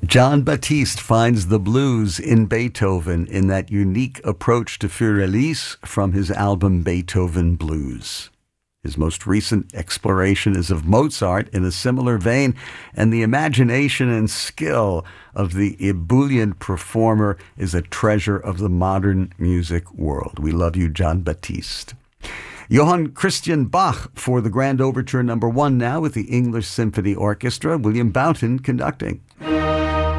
John Batiste finds the blues in Beethoven in that unique approach to für Elise from his album Beethoven Blues. His most recent exploration is of Mozart in a similar vein, and the imagination and skill of the ebullient performer is a treasure of the modern music world. We love you, John Batiste. Johann Christian Bach for the Grand Overture No. 1 now with the English Symphony Orchestra, William Boughton conducting.